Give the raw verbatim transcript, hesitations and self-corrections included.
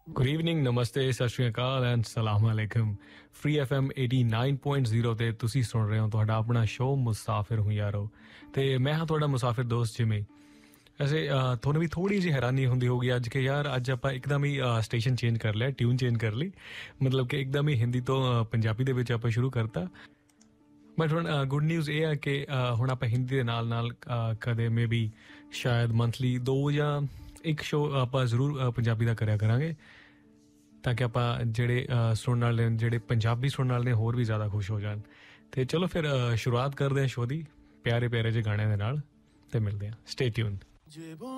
good evening नमस्ते सत श्री अकाल एंड सलाम अलैकुम free F M eighty nine point zero ਤੇ ਤੁਸੀਂ ਸੁਣ ਰਹੇ ਹੋ ਤੁਹਾਡਾ ਆਪਣਾ ਸ਼ੋਅ ਮੁਸਾਫਿਰ ਹੂੰ ਯਾਰੋ ਤੇ ਮੈਂ ਹਾਂ ਤੁਹਾਡਾ ਮੁਸਾਫਿਰ ਦੋਸਤ ਜਿਮੀ ਵੈਸੇ ਤੁਹਾਨੂੰ ਵੀ ਥੋੜੀ ਜਿਹੀ ਹੈਰਾਨੀ ਹੁੰਦੀ ਹੋਗੀ ਅੱਜ ਕਿ ਯਾਰ ਅੱਜ ਆਪਾਂ ਇੱਕਦਮ ਹੀ ਸਟੇਸ਼ਨ ਚੇਂਜ ਕਰ ਲਿਆ ਟਿਊਨ ਚੇਂਜ ਕਰ ਲਈ ਮਤਲਬ ਕਿ ਇੱਕਦਮ ਹੀ ਹਿੰਦੀ ਤੋਂ ਪੰਜਾਬੀ ਦੇ ਵਿੱਚ ਆਪਾਂ ਸ਼ੁਰੂ ਕਰਤਾ ਬਟ ਹੁਣ ਗੁੱਡ ਨਿਊਜ਼ ਇਹ ਹੈ ਕਿ ਹੁਣ ਆਪਾਂ ਹਿੰਦੀ ਦੇ ਨਾਲ ਨਾਲ ਕਦੇ ਮੇ ਬੀ ਸ਼ਾਇਦ ਮੰਥਲੀ ਦੋ ਜਾਂ ਇੱਕ ਸ਼ੋਅ ਆਪਾਂ ਜ਼ਰੂਰ ਪੰਜਾਬੀ ਦਾ ਕਰਿਆ ਕਰਾਂਗੇ ਤਾਂ ਕਿ ਆਪਾਂ ਜਿਹੜੇ ਸੁਣਨ ਵਾਲੇ ਜਿਹੜੇ ਪੰਜਾਬੀ ਸੁਣਨ ਵਾਲੇ ਨੇ ਹੋਰ ਵੀ ਜ਼ਿਆਦਾ ਖੁਸ਼ ਹੋ ਜਾਣ ਤੇ ਚਲੋ ਫਿਰ ਸ਼ੁਰੂਆਤ ਕਰਦੇ ਹਾਂ ਸ਼ੋਅ ਦੀ ਪਿਆਰੇ ਪਿਆਰੇ ਜਿਹੇ ਗਾਣਿਆਂ ਦੇ ਨਾਲ ਤੇ ਮਿਲਦੇ ਹਾਂ ਸਟੇ ਟਿਊਨ